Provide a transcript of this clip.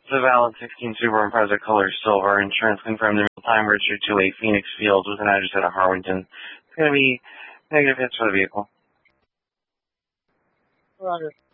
The valid 16 Subaru Impreza color silver. Insurance confirmed the time registered to a Phoenix Fields with an address at Harwinton. It's going to be negative hits for the vehicle. Roger.